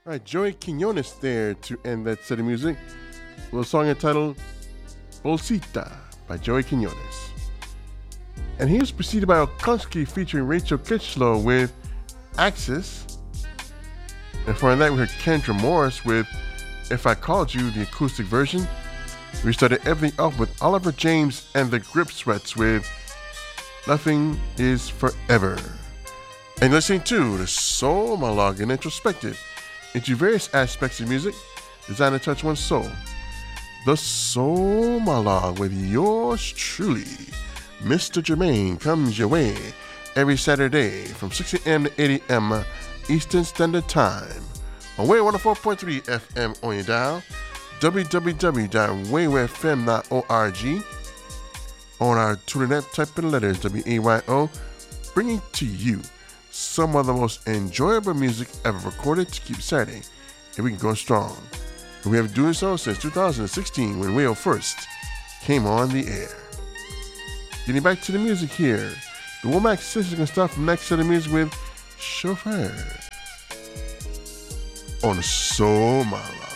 All right, Joey Quinones there to end that set of music with a song entitled Bolsita by Joey Quinones. And he was preceded by Okonski featuring Rachel Kitchlow with Axis. And for that, we heard Kendra Morris with If I Called You, the acoustic version. We started everything off with Oliver James and the Grip Sweats with Nothing Is Forever. And listening to the Soul Monologue and Introspective into various aspects of music designed to touch one's soul. The Soul Monologue with yours truly, Mr. Jermaine, comes your way every Saturday from 6 a.m. to 8 a.m. Eastern Standard Time on Wave 104.3 FM on your dial, www.wavefm.org, on our Twitter, type in the letters WAYO, bringing to you some of the most enjoyable music ever recorded to keep Saturday and we can go strong. And we have been doing so since 2016 when WAYO first came on the air. Getting back to the music here, the Womack Sisters are going to start from the next set of music with Chauffeur on Soul Monologue.